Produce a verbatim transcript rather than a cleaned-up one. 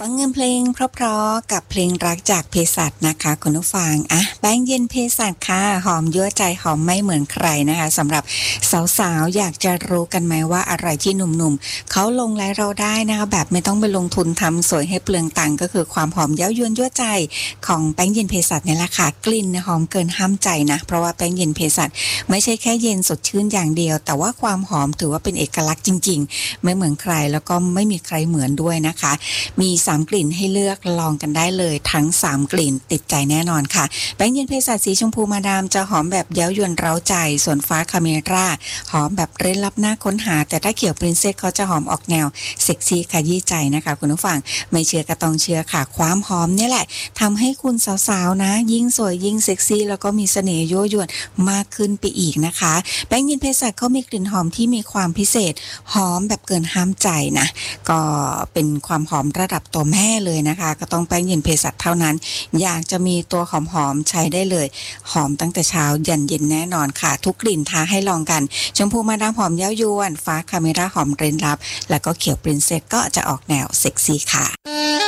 ฟังเงินเพลงเพราะๆกับเพลงรักจากเภสัชนะคะคุณผู้ฟังอ่ะแป้งเย็นเภสัชค่ะหอมยั่วใจหอมไม่เหมือนใครนะคะสำหรับสาวๆอยากจะรู้กันไหมว่าอะไรที่หนุ่มๆเขาลงไลน์เราได้นะคะแบบไม่ต้องไปลงทุนทำสวยให้เปลืองตังค์ก็คือความหอมเย้ายวนยั่วใจของแป้งเย็นเภสัชนี่แหละค่ะกลิ่นหอมเกินห้ามใจนะเพราะว่าแป้งเย็นเภสัชไม่ใช่แค่เย็นสดชื่นอย่างเดียวแต่ว่าความหอมถือว่าเป็นเอกลักษณ์จริงๆไม่เหมือนใครแล้วก็ไม่มีใครเหมือนด้วยนะคะมีสามกลิ่นให้เลือกลองกันได้เลยทั้งสามกลิ่นติดใจแน่นอนค่ะแป้งเย็นเภสัชสีชมพูมาดามจะหอมแบบเย้ายวนเร้าใจส่วนฟ้าคาเมราหอมแบบเร้นลับหน้าค้นหาแต่ถ้าเขียวปรินเซสเขาจะหอมออกแนวเซ็กซี่ขยี้ใจนะคะคุณผู้ฟังไม่เชื่อก็ต้องเชื่อค่ะความหอมนี่แหละทำให้คุณสาวๆนะยิ่งสวยยิ่งเซ็กซี่แล้วก็มีเสน่ห์ยั่วยวนมากขึ้นไปอีกนะคะแป้งเย็นเภสัชเขามีกลิ่นหอมที่มีความพิเศษหอมแบบเกินห้ามใจนะก็เป็นความหอมระดับตัวแม่เลยนะคะก็ต้องแป้งเย็นเภสัชเท่านั้นอยากจะมีตัวหอมๆใช้ได้เลยหอมตั้งแต่เช้ายันเย็นแน่นอนค่ะทุกกลิ่นท้าให้ลองกันชมพูมาดามหอมเย้ายวนฟ้าคาเมราหอมเร้นลับแล้วก็เขียวปรินเซสก็จะออกแนวเซ็กซี่ค่ะ